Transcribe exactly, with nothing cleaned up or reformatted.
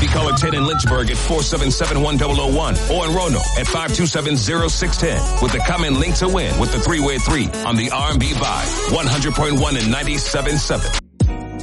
caller Ted in Lynchburg at four seven seven, one zero zero one or in Roanoke at five two seven, zero six one zero with the comment link to win with the three-way three on the R and B Vibe one hundred point one and ninety-seven point seven.